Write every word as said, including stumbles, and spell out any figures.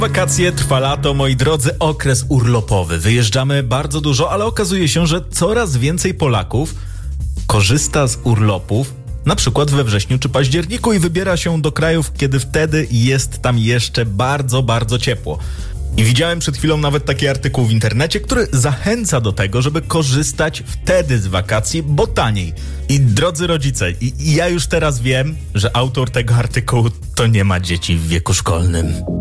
Wakacje, trwa lato, moi drodzy, okres urlopowy. Wyjeżdżamy bardzo dużo, ale okazuje się, że coraz więcej Polaków korzysta z urlopów, na przykład we wrześniu czy październiku, i wybiera się do krajów, kiedy wtedy jest tam jeszcze bardzo, bardzo ciepło. I widziałem przed chwilą nawet taki artykuł w internecie, który zachęca do tego, żeby korzystać wtedy z wakacji, bo taniej. I drodzy rodzice, i, i ja już teraz wiem, że autor tego artykułu to nie ma dzieci w wieku szkolnym.